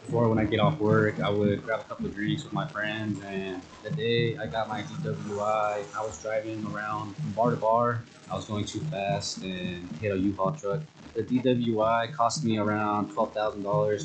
before when I get off work, I would grab a couple of drinks with my friends. And the day I got my DWI, I was driving around from bar to bar. I was going too fast and hit a U-Haul truck. The DWI cost me around $12,000